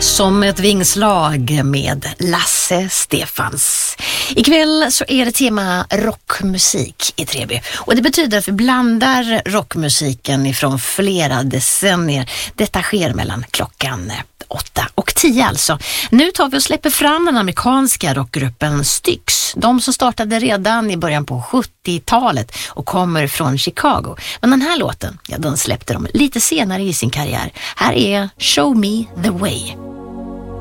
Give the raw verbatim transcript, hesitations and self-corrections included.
Som ett vingslag med Lasse Stefans. Ikväll så är det tema rockmusik i Treby. Och det betyder att vi blandar rockmusiken ifrån flera decennier. Detta sker mellan klockan åtta och tio alltså. Nu tar vi och släpper fram den amerikanska rockgruppen Styx. De som startade redan i början på sjuttiotalet och kommer från Chicago. Men den här låten, ja, den släppte de lite senare i sin karriär. Här är Show Me The Way.